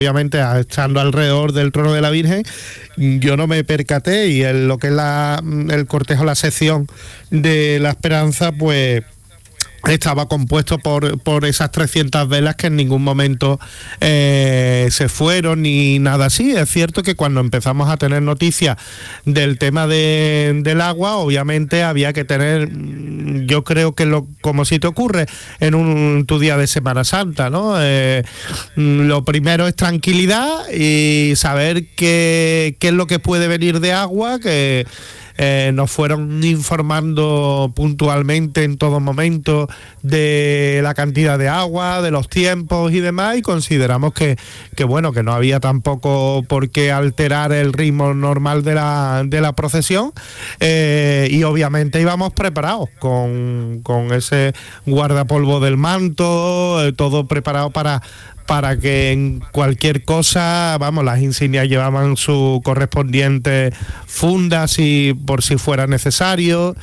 obviamente estando alrededor del trono de la Virgen, yo no me percaté, y lo que es el cortejo, la sección de la Esperanza, pues estaba compuesto por esas 300 velas que en ningún momento se fueron ni nada así. Es cierto que cuando empezamos a tener noticias del tema del agua, obviamente había que tener, yo creo que como si te ocurre en tu día de Semana Santa, ¿no? Lo primero es tranquilidad y saber qué es lo que puede venir de agua, que nos fueron informando puntualmente en todo momento de la cantidad de agua, de los tiempos y demás, y consideramos que bueno, que no había tampoco por qué alterar el ritmo normal de la procesión, y obviamente íbamos preparados con ese guardapolvo del manto, todo preparado para que en cualquier cosa, vamos, las insignias llevaban su correspondiente funda por si fuera necesario,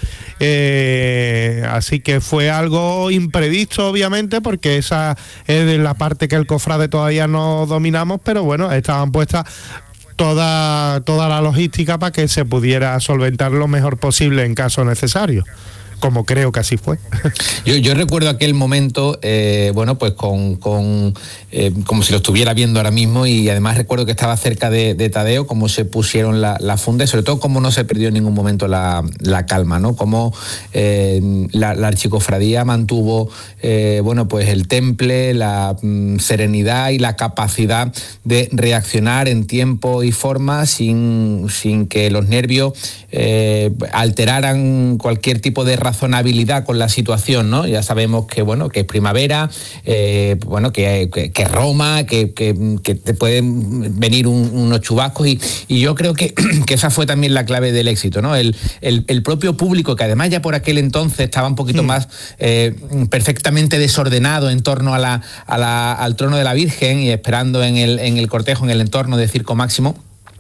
así que fue algo imprevisto, obviamente, porque esa es la parte que el cofrade todavía no dominamos, pero bueno, estaban puestas toda la logística para que se pudiera solventar lo mejor posible en caso necesario, como creo que así fue. Yo recuerdo aquel momento, bueno, pues como si lo estuviera viendo ahora mismo, y además recuerdo que estaba cerca de Tadeo, cómo se pusieron la funda, y sobre todo cómo no se perdió en ningún momento la calma, ¿no? Cómo la archicofradía mantuvo, bueno, pues el temple, la serenidad y la capacidad de reaccionar en tiempo y forma sin que los nervios alteraran cualquier tipo de razonabilidad con la situación, ¿no? Ya sabemos que, bueno, que es primavera, bueno, que Roma, que te pueden venir unos chubascos, y yo creo que esa fue también la clave del éxito, ¿no? El propio público, que además ya por aquel entonces estaba un poquito más perfectamente desordenado en torno al trono de la Virgen y esperando en el cortejo, en el entorno de Circo Máximo,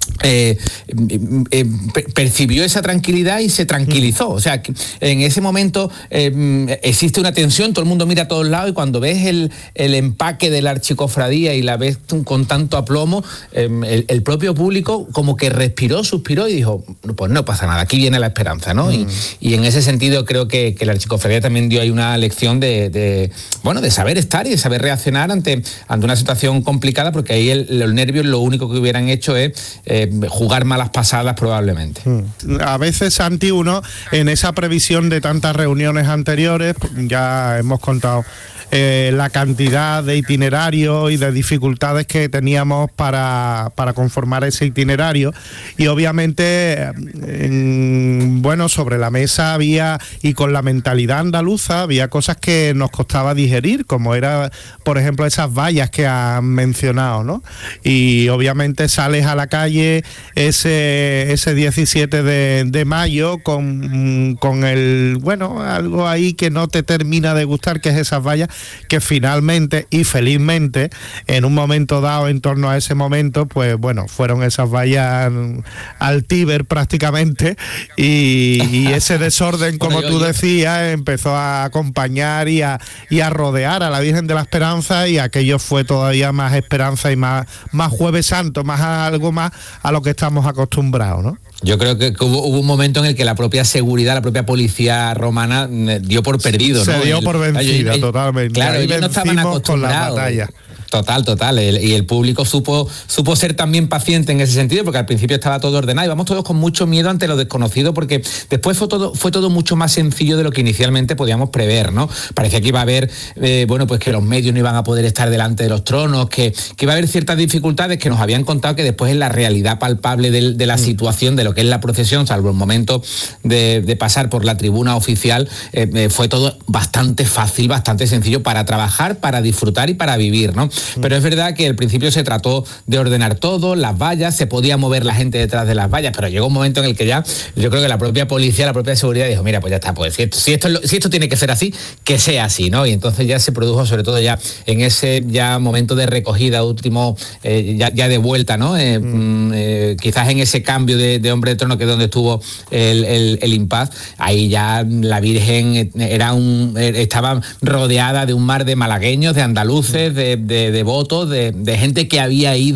percibió esa tranquilidad y se tranquilizó. O sea, que en ese momento existe una tensión, todo el mundo mira a todos lados, y cuando ves el empaque de la archicofradía y la ves con tanto aplomo, el propio público como que respiró, suspiró y dijo, pues no pasa nada, aquí viene la esperanza, ¿no? Y en ese sentido creo que la archicofradía también dio ahí una lección de saber estar y de saber reaccionar ante una situación complicada, porque ahí los nervios lo único que hubieran hecho es jugar malas pasadas probablemente. A veces, Santi, uno en esa previsión de tantas reuniones anteriores, ya hemos contado la cantidad de itinerarios y de dificultades que teníamos para conformar ese itinerario, y obviamente bueno, sobre la mesa había, y con la mentalidad andaluza, había cosas que nos costaba digerir, como era, por ejemplo, esas vallas que han mencionado, ¿no? Y obviamente sales a la calle ese 17 de mayo con el, bueno, algo ahí que no te termina de gustar, que es esas vallas que finalmente y felizmente en un momento dado, en torno a ese momento, pues bueno, fueron esas vallas al Tíber prácticamente, y ese desorden, como tú decías, empezó a acompañar y a rodear a la Virgen de la Esperanza, y aquello fue todavía más esperanza y más Jueves Santo, más algo más a lo que estamos acostumbrados, ¿no? Yo creo que hubo un momento en el que la propia seguridad, la propia policía romana dio por perdido, ¿no? Se dio por vencida, totalmente. Claro, ellos no estaban acostumbrados. Con la batalla. Total. Y el público supo ser también paciente en ese sentido, porque al principio estaba todo ordenado, y vamos todos con mucho miedo ante lo desconocido, porque después fue todo mucho más sencillo de lo que inicialmente podíamos prever, ¿no? Parecía que iba a haber, bueno, pues que los medios no iban a poder estar delante de los tronos, que iba a haber ciertas dificultades que nos habían contado, que después en la realidad palpable de la situación, de lo que es la procesión, salvo el momento de pasar por la tribuna oficial, fue todo bastante fácil, bastante sencillo para trabajar, para disfrutar y para vivir, ¿no? Pero es verdad que al principio se trató de ordenar todo, las vallas, se podía mover la gente detrás de las vallas, pero llegó un momento en el que ya, yo creo que la propia policía, la propia seguridad dijo, mira, pues ya está, pues si esto tiene que ser así, que sea así, ¿no? Y entonces ya se produjo, sobre todo ya en ese ya momento de recogida último, ya de vuelta, ¿no? Quizás en ese cambio de hombre de trono, que es donde estuvo el impas, ahí ya la Virgen estaba rodeada de un mar de malagueños, de andaluces, de devotos, de gente que había ido